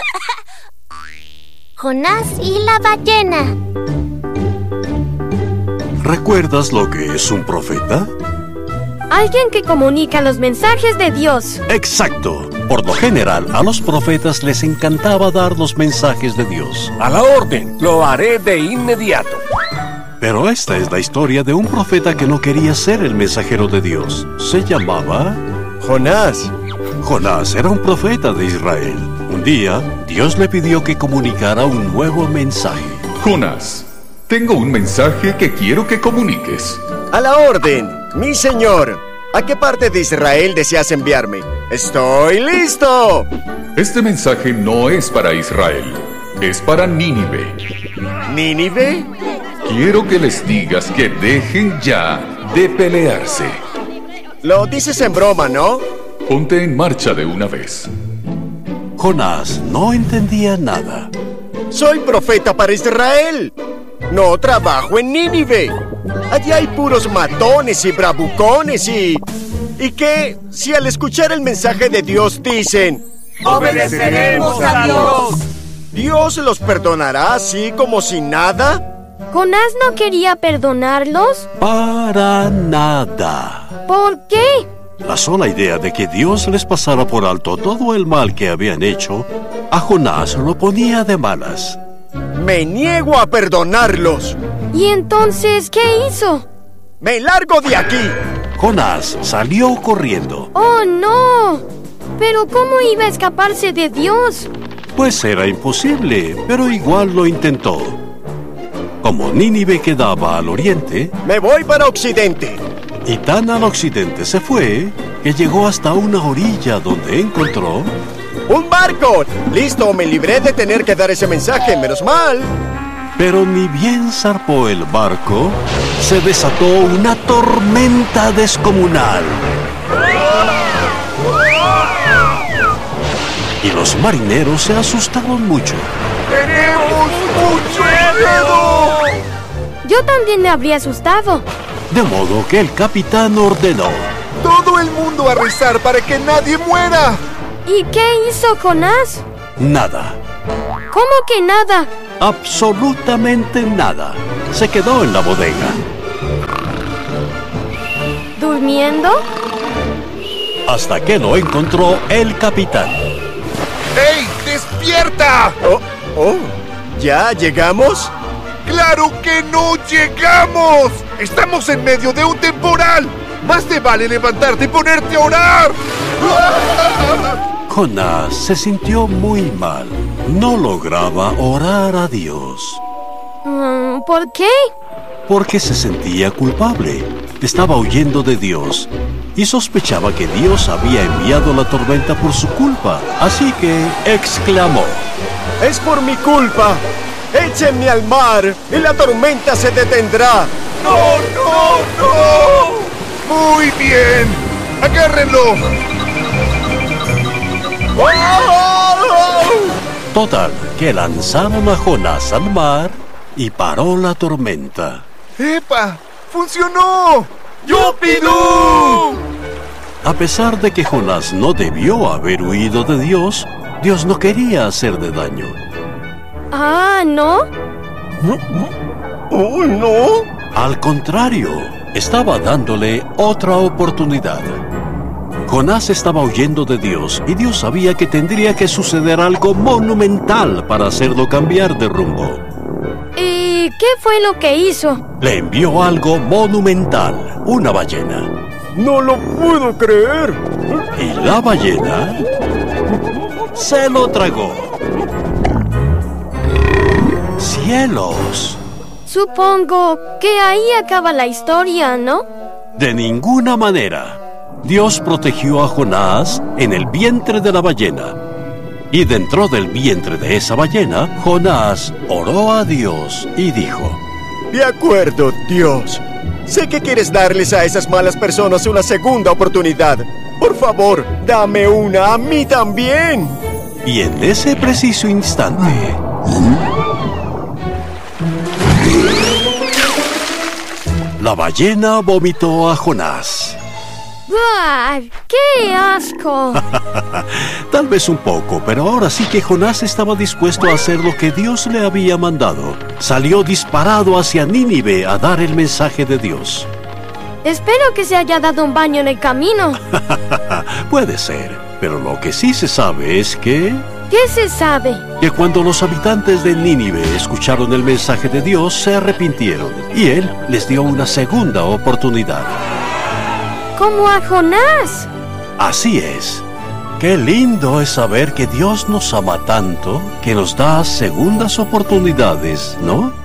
Jonás y la ballena. ¿Recuerdas lo que es un profeta? Alguien que comunica los mensajes de Dios. ¡Exacto! Por lo general, a los profetas les encantaba dar los mensajes de Dios. A la orden, lo haré de inmediato. Pero esta es la historia de un profeta que no quería ser el mensajero de Dios. Se llamaba Jonás. Jonás era un profeta de Israel. Un día, Dios le pidió que comunicara un nuevo mensaje. Jonás, tengo un mensaje que quiero que comuniques. A la orden, mi señor. ¿A qué parte de Israel deseas enviarme? ¡Estoy listo! Este mensaje no es para Israel, es para Nínive. ¿Nínive? Quiero que les digas que dejen ya de pelearse. Lo dices en broma, ¿no? Ponte en marcha de una vez. Jonás no entendía nada. Soy profeta para Israel. No trabajo en Nínive. Allí hay puros matones y bravucones y qué si al escuchar el mensaje de Dios dicen: ¡Obedeceremos a Dios! ¿Dios los perdonará así como si nada? ¿Jonás no quería perdonarlos? Para nada. ¿Por qué? La sola idea de que Dios les pasara por alto todo el mal que habían hecho, a Jonás lo ponía de malas. Me niego a perdonarlos. ¿Y entonces qué hizo? ¡Me largo de aquí! Jonás salió corriendo. ¡Oh, no! ¿Pero cómo iba a escaparse de Dios? Pues era imposible, pero igual lo intentó. Como Nínive quedaba al oriente, Me voy para Occidente. y tan al occidente se fue, que llegó hasta una orilla donde encontró... ¡Un barco! ¡Listo! Me libré de tener que dar ese mensaje, menos mal. Pero ni bien zarpó el barco, se desató una tormenta descomunal. Y los marineros se asustaron mucho. ¡Tenemos mucho miedo! Yo también me habría asustado. De modo que el capitán ordenó: ¡Todo el mundo a rezar para que nadie muera! ¿Y qué hizo Jonás? nada, ¿Cómo que nada? absolutamente nada. Se quedó en la bodega. ¿Durmiendo? Hasta que lo encontró el capitán. ¡Ey! ¡Despierta! Oh, ¿ya llegamos? ¡Claro que no llegamos! ¡Estamos en medio de un temporal! ¡Más te vale levantarte y ponerte a orar! Jonás se sintió muy mal. No lograba orar a Dios, ¿Por qué? porque se sentía culpable. Estaba huyendo de Dios y sospechaba que Dios había enviado la tormenta por su culpa. Así que exclamó: ¡Es por mi culpa! ¡Échenme al mar y la tormenta se detendrá! ¡No, no, no! ¡Muy bien! ¡Agárrenlo! Total, que lanzaron a Jonás al mar y paró la tormenta. ¡Epa! ¡Funcionó! ¡Yupidú! A pesar de que Jonás no debió haber huido de Dios, Dios no quería hacerle daño. Ah, ¿no? ¡Oh, no! Al contrario, estaba dándole otra oportunidad. Jonás estaba huyendo de Dios y Dios sabía que tendría que suceder algo monumental para hacerlo cambiar de rumbo. ¿Y qué fue lo que hizo? Le envió algo monumental, una ballena. ¡No lo puedo creer! Y la ballena se lo tragó. ¡Cielos! Supongo que ahí acaba la historia, ¿no? De ninguna manera. Dios protegió a Jonás en el vientre de la ballena. Y dentro del vientre de esa ballena, Jonás oró a Dios y dijo: De acuerdo, Dios. Sé que quieres darles a esas malas personas una segunda oportunidad. Por favor, dame una a mí también. Y en ese preciso instante, la ballena vomitó a Jonás. ¡Bah! ¡Qué asco! Tal vez un poco, pero ahora sí que Jonás estaba dispuesto a hacer lo que Dios le había mandado. Salió disparado hacia Nínive a dar el mensaje de Dios. Espero que se haya dado un baño en el camino. Puede ser, pero lo que sí se sabe es que ¿Qué se sabe? cuando los habitantes de Nínive escucharon el mensaje de Dios, se arrepintieron, y Él les dio una segunda oportunidad. Como a Jonás. Así es. Qué lindo es saber que Dios nos ama tanto que nos da segundas oportunidades, ¿no?